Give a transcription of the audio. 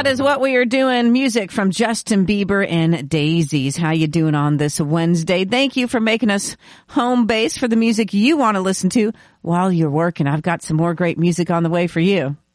is what we are doing. Music from Justin Bieber and Daisies. How you doing on this Wednesday? Thank you for making us home base for the music you want to listen to while you're working. I've got some more great music on the way for you.